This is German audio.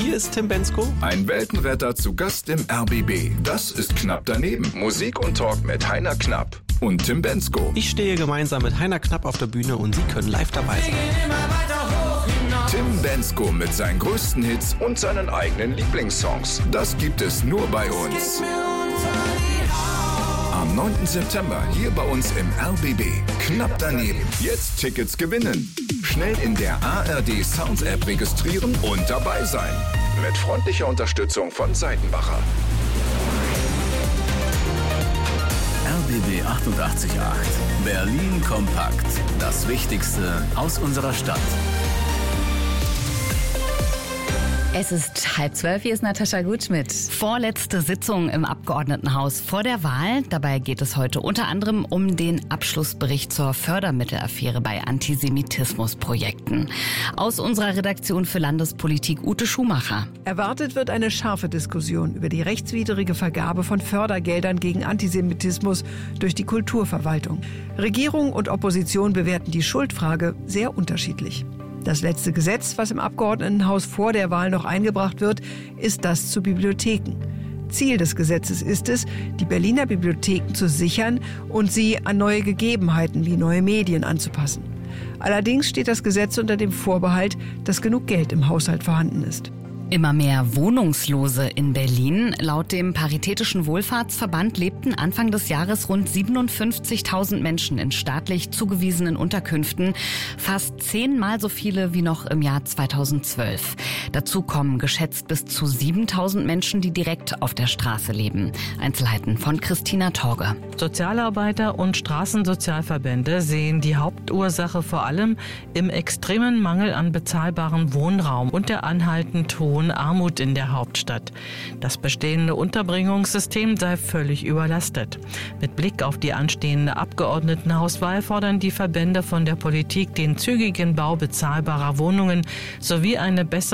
Hier ist Tim Bendzko. Ein Weltenretter zu Gast im RBB. Das ist Knapp daneben. Musik und Talk mit Heiner Knapp und Tim Bendzko. Ich stehe gemeinsam mit Heiner Knapp auf der Bühne und Sie können live dabei sein. Tim Bendzko mit seinen größten Hits und seinen eigenen Lieblingssongs. Das gibt es nur bei uns. Am 9. September hier bei uns im RBB. Knapp daneben. Jetzt Tickets gewinnen. Schnell in der ARD Sounds App registrieren und dabei sein. Mit freundlicher Unterstützung von Seitenbacher. RBB 88.8. Berlin kompakt. Das Wichtigste aus unserer Stadt. Es ist 11:30, hier ist Natascha Gutschmidt. Vorletzte Sitzung im Abgeordnetenhaus vor der Wahl. Dabei geht es heute unter anderem um den Abschlussbericht zur Fördermittelaffäre bei Antisemitismusprojekten. Aus unserer Redaktion für Landespolitik Ute Schumacher. Erwartet wird eine scharfe Diskussion über die rechtswidrige Vergabe von Fördergeldern gegen Antisemitismus durch die Kulturverwaltung. Regierung und Opposition bewerten die Schuldfrage sehr unterschiedlich. Das letzte Gesetz, was im Abgeordnetenhaus vor der Wahl noch eingebracht wird, ist das zu Bibliotheken. Ziel des Gesetzes ist es, die Berliner Bibliotheken zu sichern und sie an neue Gegebenheiten wie neue Medien anzupassen. Allerdings steht das Gesetz unter dem Vorbehalt, dass genug Geld im Haushalt vorhanden ist. Immer mehr Wohnungslose in Berlin. Laut dem Paritätischen Wohlfahrtsverband lebten Anfang des Jahres rund 57.000 Menschen in staatlich zugewiesenen Unterkünften. Fast 10-mal so viele wie noch im Jahr 2012. Dazu kommen geschätzt bis zu 7.000 Menschen, die direkt auf der Straße leben. Einzelheiten von Christina Torge. Sozialarbeiter und Straßensozialverbände sehen die Hauptursache vor allem im extremen Mangel an bezahlbarem Wohnraum und der anhaltend hohen Armut in der Hauptstadt. Das bestehende Unterbringungssystem sei völlig überlastet. Mit Blick auf die anstehende Abgeordnetenhauswahl fordern die Verbände von der Politik den zügigen Bau bezahlbarer Wohnungen sowie eine bessere